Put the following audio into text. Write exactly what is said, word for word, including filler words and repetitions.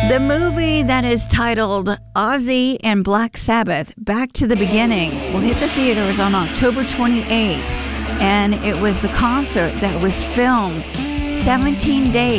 The movie that is titled Ozzy and Black Sabbath, Back to the Beginning, will hit the theaters on October twenty-eighth. And it was the concert that was filmed seventeen days